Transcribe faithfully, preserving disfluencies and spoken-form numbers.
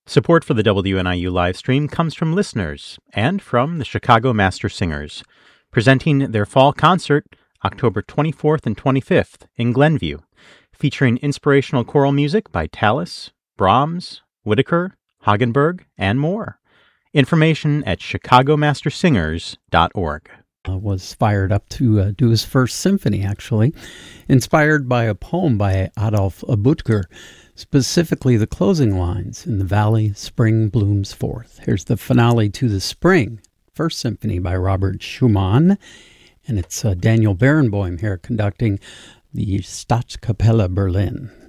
Support for the W N I U live stream comes from listeners and from the Chicago Master Singers, presenting their fall concert October twenty-fourth and twenty-fifth in Glenview, featuring inspirational choral music by Tallis, Brahms, Whitaker, Hagenberg, and more. Information at chicago master singers dot org. Uh, was fired up to uh, do his first symphony, actually, inspired by a poem by Adolf Butker, specifically the closing lines, "In the valley, spring blooms forth." Here's the finale to the Spring, first symphony by Robert Schumann, and it's uh, Daniel Barenboim here conducting the Staatskapelle Berlin.